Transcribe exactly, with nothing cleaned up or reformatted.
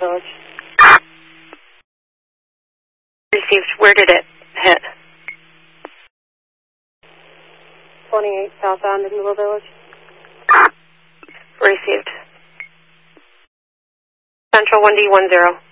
Village. Received. Where did it hit? twenty-eight southbound in Middle Village. Received. Central one D one zero.